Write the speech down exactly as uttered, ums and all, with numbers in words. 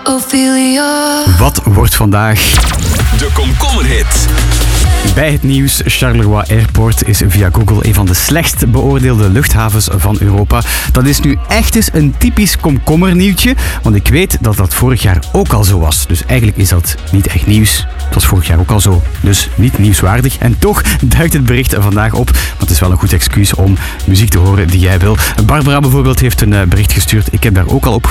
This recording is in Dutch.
Ophelia. Wat wordt vandaag De komkommerhit. bij het nieuws? Charleroi Airport is via Google een van de slechtst beoordeelde luchthavens van Europa. Dat is nu echt eens een typisch komkommernieuwtje, want ik weet dat dat vorig jaar ook al zo was. Dus eigenlijk is dat niet echt nieuws. Het was vorig jaar ook al zo, dus niet nieuwswaardig. En toch duikt het bericht vandaag op, want het is wel een goed excuus om muziek te horen die jij wil. Barbara bijvoorbeeld heeft een bericht gestuurd. Ik heb daar ook al op